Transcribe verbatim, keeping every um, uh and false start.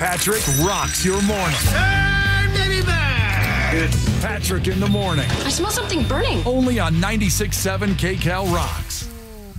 Patrick rocks your morning. Turn me back. It's Patrick in the morning. I smell something burning. Only on ninety-six point seven K Cal Rocks.